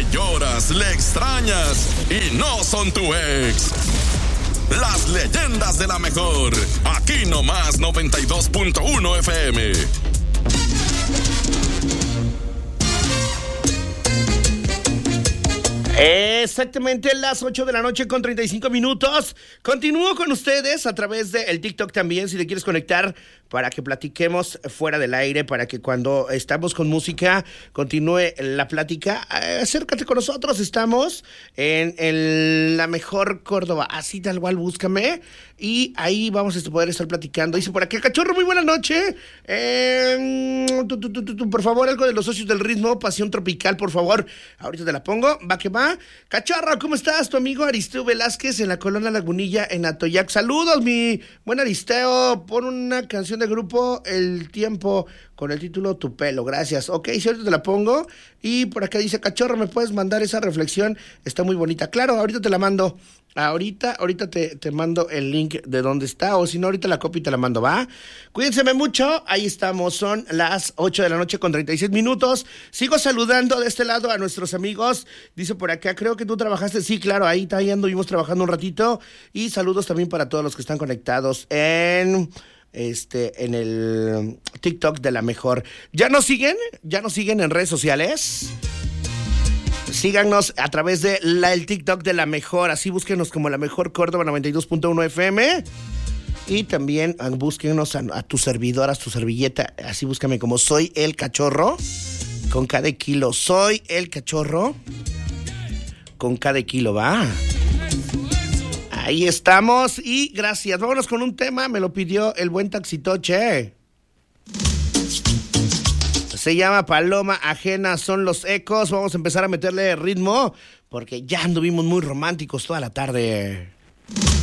Le lloras, le extrañas y no son tu ex. Las leyendas de la mejor. Aquí nomás 92.1 FM. Exactamente las 8 de la noche con 35 minutos. Continúo con ustedes a través del TikTok también, si te quieres conectar para que platiquemos fuera del aire, para que cuando estamos con música continúe la plática. Acércate con nosotros, estamos en La Mejor Córdoba, así tal cual, búscame y ahí vamos a poder estar platicando. Dice por aquí, Cachorro, muy buena noche. Por favor, algo de Los Socios del Ritmo, Pasión Tropical, por favor. Ahorita te la pongo, va que va. Cachorro, ¿cómo estás? Tu amigo Aristeo Velázquez en la Colonia Lagunilla en Atoyac. Saludos, mi buen Aristeo. Pon una canción de grupo El Tiempo con el título Tu Pelo. Gracias. Ok, si ahorita te la pongo. Y por acá dice, Cachorro, ¿me puedes mandar esa reflexión? Está muy bonita. Claro, ahorita te la mando. Ahorita te mando el link de dónde está, o si no, ahorita la copio y te la mando, ¿va? Cuídense mucho, ahí estamos, son las 8 de la noche con 36 minutos. Sigo saludando de este lado a nuestros amigos. Dice por acá, creo que tú trabajaste, sí, claro, ahí anduvimos trabajando un ratito. Y saludos también para todos los que están conectados en el TikTok de La Mejor. ¿Ya nos siguen en redes sociales? Síganos a través de el TikTok de La Mejor, así búsquenos como La Mejor Córdoba 92.1 FM. Y también búsquenos a tu servidor, a tu servilleta, así búscame como Soy el Cachorro, con cada kilo. Soy el Cachorro, con cada kilo, ¿va? Ahí estamos y gracias. Vámonos con un tema, me lo pidió el buen Taxitoche. Se llama Paloma Ajena, son los ecos. Vamos a empezar a meterle ritmo porque ya anduvimos muy románticos toda la tarde.